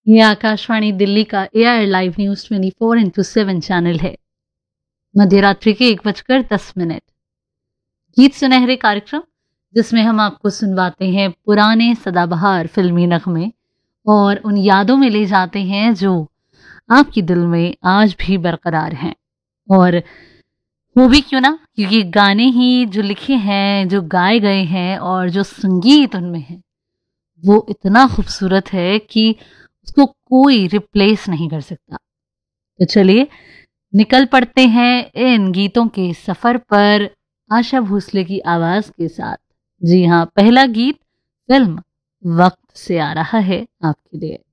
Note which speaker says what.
Speaker 1: ये आकाशवाणी दिल्ली का AIR live news 24/7 channel है। मध्यरात्रि के 1:10। गीत सुनहरे कार्यक्रम जिसमें हम आपको सुनवाते हैं पुराने सदाबहार फिल्मी नगमे और उन यादों में ले जाते हैं जो आपके दिल में आज भी बरकरार हैं। और वो भी क्यों ना, क्योंकि गाने ही जो लिखे हैं, जो गाए गए हैं और जो संगीत उनमें है वो इतना खूबसूरत है कि उसको कोई रिप्लेस नहीं कर सकता। तो चलिए निकल पड़ते हैं इन गीतों के सफर पर आशा भोसले की आवाज के साथ। जी हाँ, पहला गीत फिल्म वक्त से आ रहा है आपके लिए।